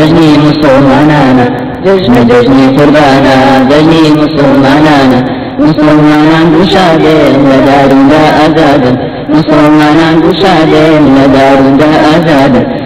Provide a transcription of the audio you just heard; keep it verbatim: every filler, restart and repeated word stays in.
جژنی مسلمانانە جژنە جژنی قوربانە جژنی مسلمانانە مسلمانان گوشادێن لە داروندا ئازادن مسلمانان گوشادێن لە داروندا ئازادن